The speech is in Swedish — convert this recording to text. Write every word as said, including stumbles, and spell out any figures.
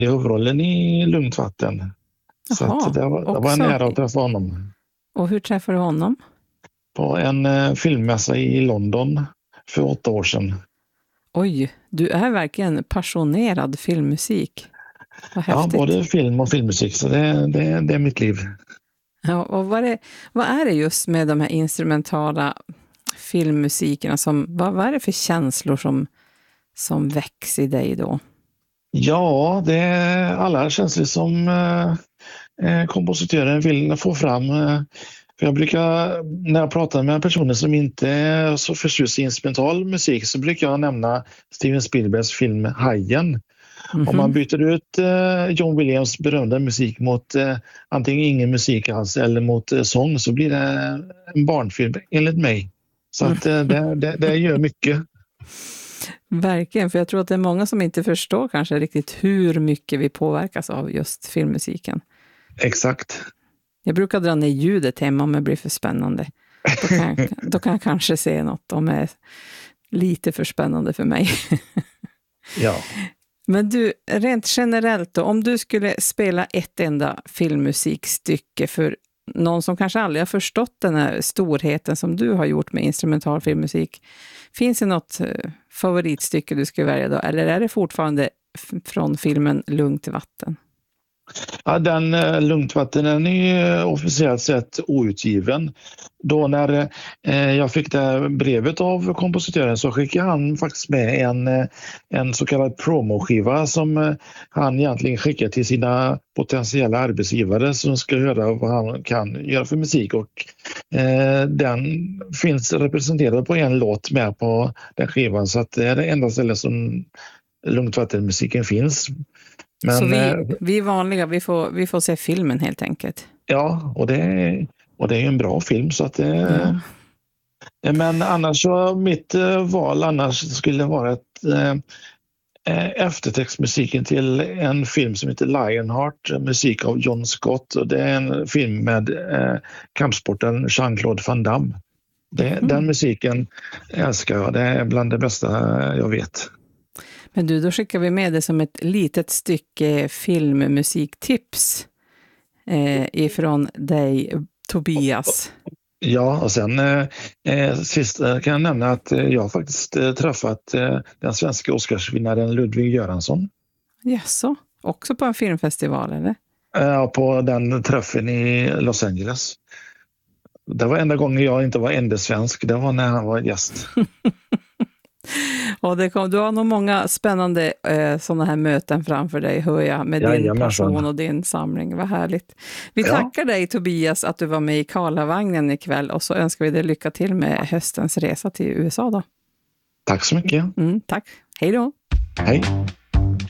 i huvudrollen i Lugnt vatten. Så Jaha, att det, var, det var en också. ära att träffa honom. Och hur träffade du honom? På en eh, filmmässa i London för åtta år sedan. Oj, du är verkligen passionerad filmmusik. Vad Ja, häftigt. både film och filmmusik, så det, det, det är mitt liv. Ja, och vad är, vad är det just med de här instrumentala filmmusikerna? Som, vad, vad är det för känslor som, som väcks i dig då? Ja, det är alla känslor som eh, kompositören vill få fram. Eh, för jag brukar, när jag pratar med personer som inte är så förtjust i instrumental musik, så brukar jag nämna Steven Spielbergs film Hajen. Mm-hmm. Om man byter ut eh, John Williams berömda musik mot eh, antingen ingen musik alls eller mot eh, sång, så blir det en barnfilm enligt mig. Så att eh, det, det, det gör mycket. Verkligen, för jag tror att det är många som inte förstår kanske riktigt hur mycket vi påverkas av just filmmusiken. Exakt. Jag brukar dra ner ljudet hemma om det blir för spännande. Då kan jag, då kan jag kanske se något om det är lite för spännande för mig. Ja. Men du, rent generellt då, om du skulle spela ett enda filmmusikstycke för någon som kanske aldrig har förstått den här storheten som du har gjort med instrumental filmmusik, finns det något favoritstycke du skulle välja då? Eller är det fortfarande f- från filmen Lugnt vatten? Ja, den eh, Lugnt vatten den är ju officiellt sett outgiven. Då när eh, jag fick det brevet av kompositören så skickade han faktiskt med en, eh, en så kallad promoskiva som eh, han egentligen skickar till sina potentiella arbetsgivare som ska höra vad han kan göra för musik. Och eh, den finns representerad på en låt med på den skivan, så att det är det enda stället som Lugnt vatten-musiken finns. Men, så vi, vi vanliga, vi får, vi får se filmen helt enkelt. Ja, och det är, och det är ju en bra film. Så att det, ja. Men annars så, mitt val annars skulle vara ett, äh, eftertextmusiken till en film som heter Lionheart, musik av John Scott. Och det är en film med äh, kampsporten Jean-Claude Van Damme. Det, mm. Den musiken älskar jag, det är bland det bästa jag vet. Men du, då skickar vi med det som ett litet stycke filmmusiktips eh, ifrån dig, Tobias. Ja, och sen eh, sist kan jag nämna att jag har faktiskt eh, träffat eh, den svenska Oscarsvinnaren Ludvig Göransson. Jaså, också på en filmfestival eller? Ja, på den träffen i Los Angeles. Det var enda gången jag inte var enda svensk, det var när han var gäst. Och det kom, du har nog många spännande eh, sådana här möten framför dig, hör jag, med din ja, passion och din samling. Vad härligt. Vi ja. tackar dig, Tobias, att du var med i Karlavagnen ikväll, och så önskar vi dig lycka till med höstens resa till U S A då. Tack så mycket. Mm, tack. Hej då. Hej.